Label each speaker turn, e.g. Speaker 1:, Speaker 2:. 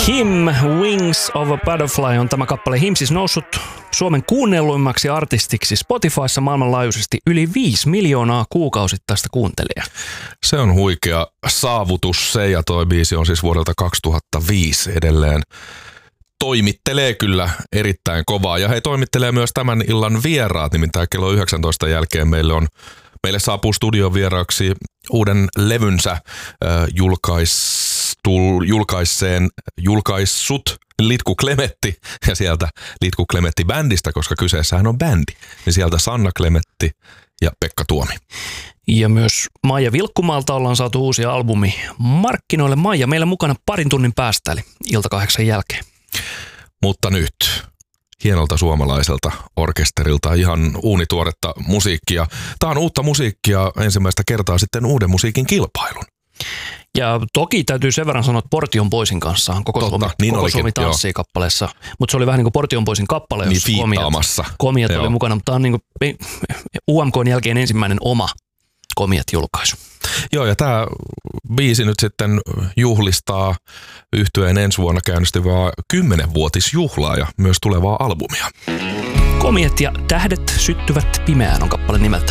Speaker 1: Him, Wings of a Butterfly on tämä kappale. Him siis noussut Suomen kuunnelluimmaksi artistiksi Spotifyssa maailmanlaajuisesti yli 5 miljoonaa kuukausittaista kuuntelijaa.
Speaker 2: Se on huikea saavutus se, ja toi biisi on siis vuodelta 2005 edelleen. Toimittelee kyllä erittäin kovaa, ja he toimittelee myös tämän illan vieraat, nimittäin kello 19 jälkeen meille saapuu studion vieraaksi uuden levynsä julkaissut Litku Klemetti, ja sieltä Litku Klemetti-bändistä, koska kyseessähän on bändi, niin sieltä Sanna Klemetti ja Pekka Tuomi.
Speaker 1: Ja myös Maija Vilkkumaalta ollaan saatu uusi albumi markkinoille. Maija meillä mukana parin tunnin päästä, eli ilta 8 jälkeen.
Speaker 2: Mutta nyt hienolta suomalaiselta orkesterilta ihan uunituoretta musiikkia. Tämä on uutta musiikkia ensimmäistä kertaa sitten uuden musiikin kilpailun. Ja
Speaker 1: toki täytyy sen verran sanoa, että Portion Boysin kanssa on koko Suomi tanssii kappaleessa. Mutta se oli vähän niin kuin Portion Boysin kappale, jos Komiat oli mukana. Mutta tämä on niin kuin UMK:n jälkeen ensimmäinen oma Komiat-julkaisu.
Speaker 2: Joo, ja tämä biisi nyt sitten juhlistaa yhtyeen ensi vuonna käynnistyvää 10-vuotisjuhlaa ja myös tulevaa albumia.
Speaker 1: Komiat ja tähdet syttyvät pimeään on kappale nimeltä.